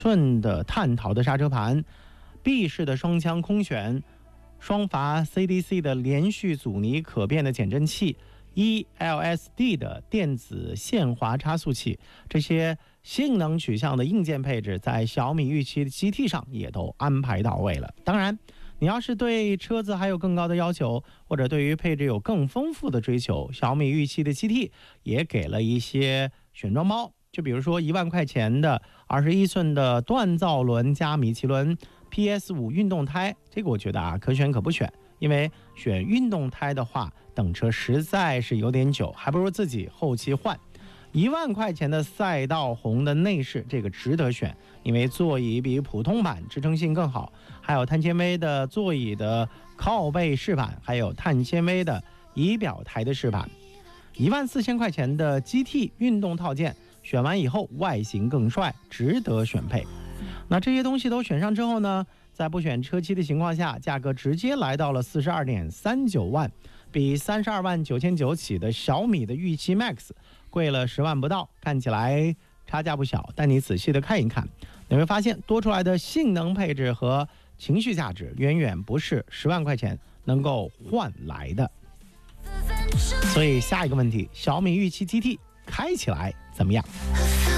寸的碳陶的刹车盘，B 式的双腔空悬，双阀 CDC 的连续阻尼可变的减震器，LSD 的电子限滑差速器，这些性能取向的硬件配置在小米预期的 GT 上也都安排到位了。当然，你要是对车子还有更高的要求，或者对于配置有更丰富的追求，小米预期的 GT 也给了一些选装包。就比如说1万块钱的21寸的锻造轮加米其林 PS5 运动胎，这个我觉得可选可不选，因为选运动胎的话，等车实在是有点久，还不如自己后期换。1万块钱的赛道红的内饰，这个值得选，因为座椅比普通版支撑性更好，还有碳纤维的座椅的靠背饰板，还有碳纤维的仪表台的饰板。14000块钱的 GT 运动套件，选完以后外形更帅，值得选配。那这些东西都选上之后呢，在不选车漆的情况下，价格直接来到了42.39万，比32万9900起的小米的预期 Max 贵了10万不到，看起来差价不小。但你仔细的看一看，你会发现多出来的性能配置和情绪价值远远不是10万块钱能够换来的。所以下一个问题，小米预期 GT 开起来怎么样？